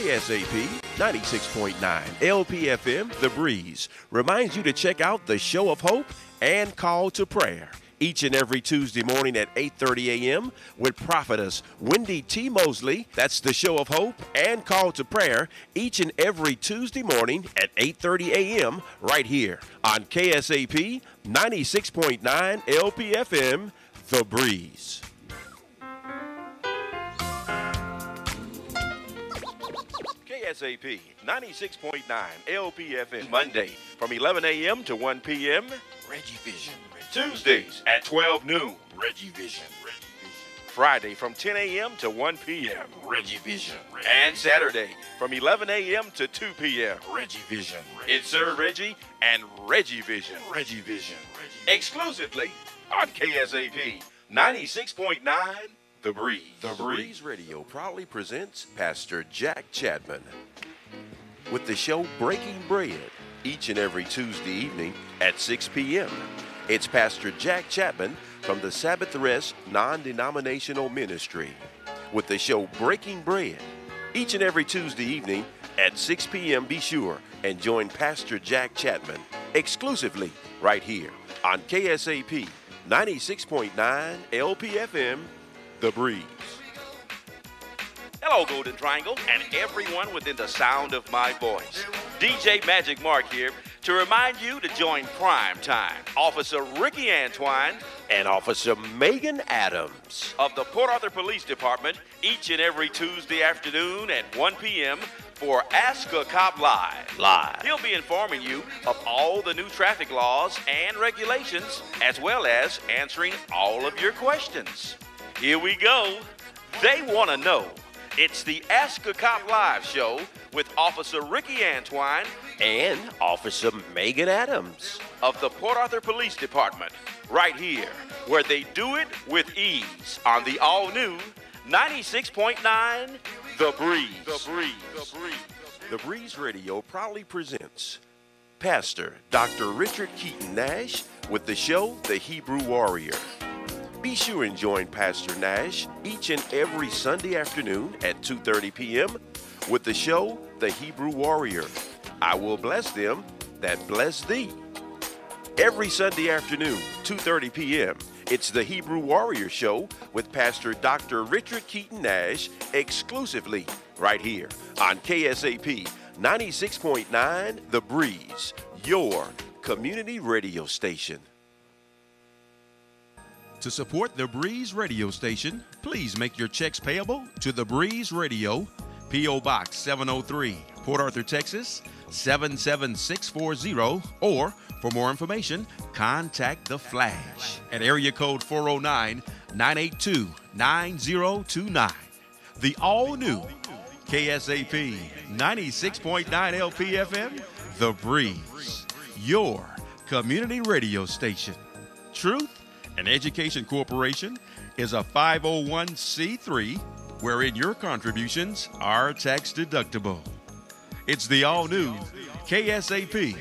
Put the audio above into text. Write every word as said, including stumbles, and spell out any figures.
K S A P ninety-six point nine L P F M, The Breeze, reminds you to check out the Show of Hope and Call to Prayer each and every Tuesday morning at eight thirty a m with prophetess Wendy T. Mosley. That's the Show of Hope and Call to Prayer each and every Tuesday morning at eight thirty a m right here on K S A P ninety-six point nine L P F M, The Breeze. K S A P ninety-six point nine L P F M, Monday from eleven a m to one p m Reggie Vision. Tuesdays at twelve noon, Reggie Vision. Friday from ten a m to one p m Reggie Vision. And Saturday from eleven a m to two p m Reggie Vision. It's Sir Reggie and Reggie Vision. Reggie Vision. Exclusively on K S A P ninety-six point nine The Breeze. The Breeze Radio proudly presents Pastor Jack Chapman with the show Breaking Bread each and every Tuesday evening at six p m It's Pastor Jack Chapman from the Sabbath Rest Non-Denominational Ministry with the show Breaking Bread each and every Tuesday evening at six p m Be sure and join Pastor Jack Chapman exclusively right here on K S A P ninety-six point nine L P F M, The Breeze. Hello, Golden Triangle, and everyone within the sound of my voice. D J Magic Mark here to remind you to join Prime Time. Officer Ricky Antwine and Officer Megan Adams of the Port Arthur Police Department each and every Tuesday afternoon at one p m for Ask a Cop Live. Live. He'll be informing you of all the new traffic laws and regulations, as well as answering all of your questions. Here we go. They want to know. It's the Ask a Cop Live show with Officer Ricky Antwine and Officer Megan Adams of the Port Arthur Police Department, right here, where they do it with ease on the all-new ninety-six point nine The Breeze. The Breeze. The Breeze. The Breeze Radio proudly presents Pastor Doctor Richard Keaton Nash with the show The Hebrew Warrior. Be sure and join Pastor Nash each and every Sunday afternoon at two thirty p m with the show The Hebrew Warrior. I will bless them that bless thee. Every Sunday afternoon, two thirty p m, it's the Hebrew Warrior Show with Pastor Doctor Richard Keaton Nash exclusively right here on K S A P ninety-six point nine The Breeze, your community radio station. To support The Breeze radio station, please make your checks payable to The Breeze Radio, P O Box seven oh three, Port Arthur, Texas, seven seven six four zero, or for more information, contact The Flash at area code four oh nine, nine eight two, nine oh two nine. The all-new K S A P ninety-six point nine L P F M, The Breeze, your community radio station. Truth and Education Corporation is a five oh one c three wherein your contributions are tax deductible. It's the all-new K S A P